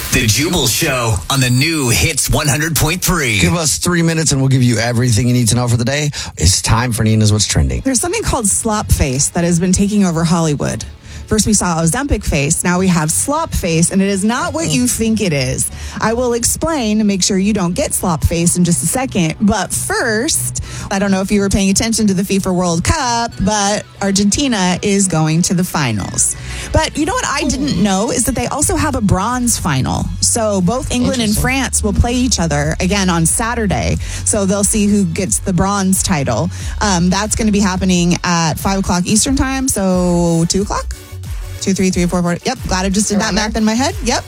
The Jubal Show on the new Hits 100.3. Give us 3 minutes and we'll give you everything you need to know for the day. It's time for Nina's What's Trending. There's something called slop face that has been taking over Hollywood. First we saw Ozempic face, now we have slop face, and it is not what you think it is. I will explain to make sure you don't get slop face in just a second. But first, I don't know if you were paying attention to the FIFA World Cup, but Argentina is going to the finals. But you know what I didn't know is that they also have a bronze final. So both England and France will play each other again on Saturday. So they'll see who gets the bronze title. That's going to be happening at 5 o'clock Eastern time. So 2 o'clock? 2, 3, 3, 4, 4. Yep, glad I just did that math in my head. Yep.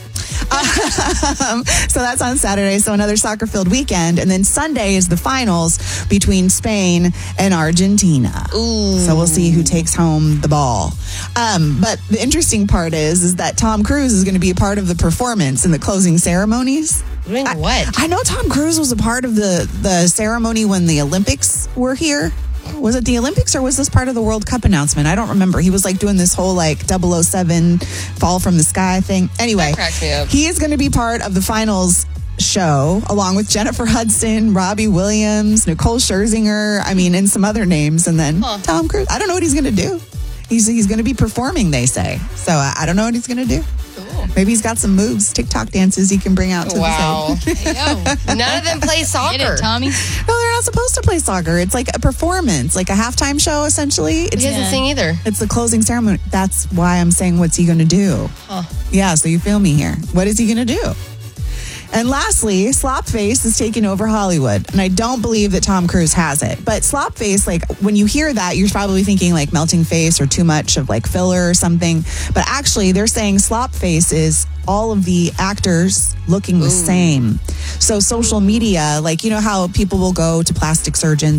So that's on Saturday. So another soccer-filled weekend. And then Sunday is the finals between Spain and Argentina. Ooh. So we'll see who takes home the ball. But the interesting part is that Tom Cruise is going to be a part of the performance in the closing ceremonies. Doing what? I know Tom Cruise was a part of the ceremony when the Olympics were here. Was it the Olympics or was this part of the World Cup announcement? I don't remember. He was like doing this whole like 007 fall from the sky thing. Anyway, That cracks me up. he is going to be part of the finals show along with Jennifer Hudson, Robbie Williams, Nicole Scherzinger, and some other names. And then Tom Cruise. I don't know what he's going to do. He's going to be performing, they say. So I don't know what he's going to do. Cool. Maybe he's got some moves, TikTok dances he can bring out to Wow. the stage. None of them play soccer. Get it, Tommy? No, they're not supposed to play soccer. It's like a performance, like a halftime show, essentially. He doesn't sing either. It's the closing ceremony. That's why I'm saying, what's he going to do? Yeah, so you feel me here. What is he going to do? And lastly, Slopface is taking over Hollywood. And I don't believe that Tom Cruise has it. But Slopface, like when you hear that, you're probably thinking like melting face or too much of like filler or something. But actually, they're saying Slopface is all of the actors looking the same. So social media, like, you know how people will go to plastic surgeons